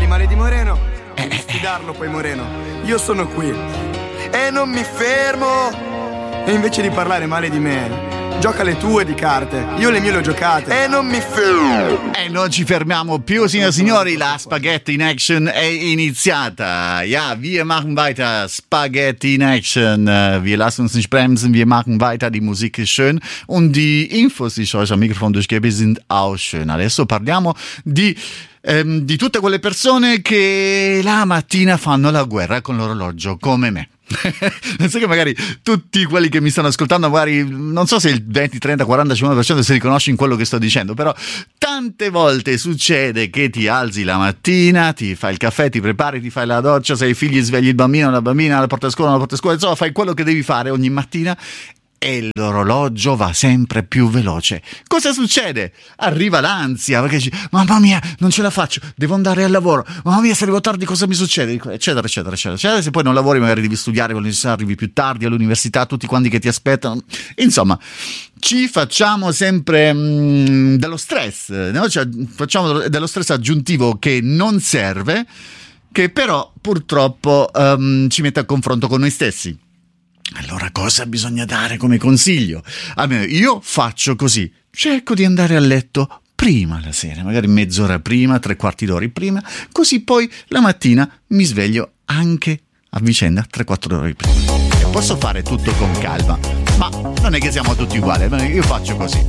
male di Moreno, devi sfidarlo poi Moreno. Io sono qui e non mi fermo. E invece di parlare male di me, gioca le tue di carte, io le mie le ho giocate e non mi fermo. E non ci fermiamo più, signore e signori, la Spaghetti in Action è iniziata. Ja, wir machen weiter, Spaghetti in Action. Wir lassen uns nicht bremsen, wir machen weiter, die Musik ist schön und die Infos, die ich euch am Mikrofon durchgebe, sind auch schön. Adesso parliamo di tutte quelle persone che la mattina fanno la guerra con l'orologio, come me. Non so che magari tutti quelli che mi stanno ascoltando, magari non so se il 20, 30, 40, 50% si riconosce in quello che sto dicendo, però tante volte succede che ti alzi la mattina, ti fai il caffè, ti prepari, ti fai la doccia, se hai figli svegli il bambino, la bambina, la porta a scuola, insomma fai quello che devi fare ogni mattina e l'orologio va sempre più veloce. Cosa succede? Arriva l'ansia perché dici: mamma mia, non ce la faccio, devo andare al lavoro, mamma mia, se arrivo tardi cosa mi succede, eccetera eccetera eccetera. Se poi non lavori magari devi studiare, arrivi più tardi all'università, tutti quanti che ti aspettano, insomma ci facciamo sempre dello stress, no? Cioè, facciamo dello stress aggiuntivo che non serve, che però purtroppo ci mette a confronto con noi stessi. Allora cosa bisogna dare come consiglio? Almeno io faccio così, cerco di andare a letto prima la sera, magari mezz'ora prima, 3/4 d'ora prima, così poi la mattina mi sveglio anche a vicenda 3/4 d'ora prima. E posso fare tutto con calma, ma non è che siamo tutti uguali, io faccio così.